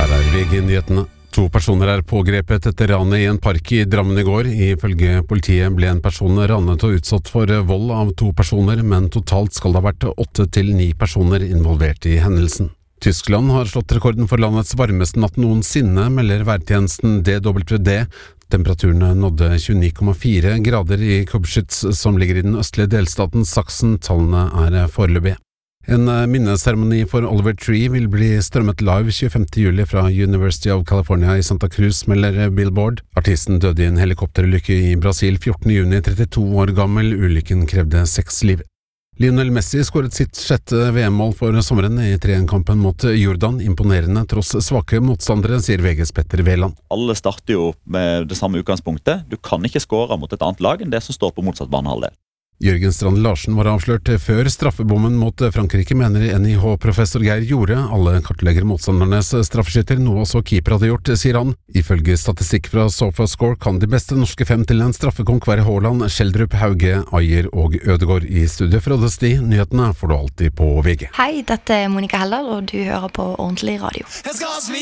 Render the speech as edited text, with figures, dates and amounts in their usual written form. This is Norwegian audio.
Her VG-nyhetene. 2 personer pågrepet etter ranet i en park i Drammen i går. Ifølge politiet ble en person ranet og utsatt for vold av 2 personer, men totalt skal det ha vært 8 til 9 personer involvert i hendelsen. Tyskland har slått rekorden for landets varmeste natt noensinne, melder værtjenesten DWD. Temperaturen nådde 29,4 grader i Kubschitz, som ligger i den østlige delstaten Sachsen. Tallene foreløpige. En minneseremoni for Oliver Tree vil bli strømmet live 25. juli fra University of California i Santa Cruz, melder Billboard. Artisten døde i en helikopterulykke i Brasil 14. juni, 32 år gammel. Ulykken krevde 6 liv. Lionel Messi skåret sitt 6. VM-mål for sommeren i 3-1-kampen mot Jordan. Imponerende tross svake motstandere, sier VGs Petter Veland. Alle starter jo med det samme utgangspunktet. Du kan ikke skåre mot et annet lag enn det som står på motsatt banehalvdel. Jørgen Strand Larsen var avslørt før straffebommen mot Frankrike, mener NIH-professor Geir Jorde. Alle kartlegger motstandernes straffeskytter, noe også keeper hadde gjort, sier han. Ifølge statistikk fra SofaScore kan de beste norske 5 til en straffekonk være Haaland, Schjelderup, Hauge, Ajer og Ødegaard. I studio fra Døsti. Nyhetene får du alltid på VG. Hei, dette Monica Heldal, og du hører på Ordentlig Radio.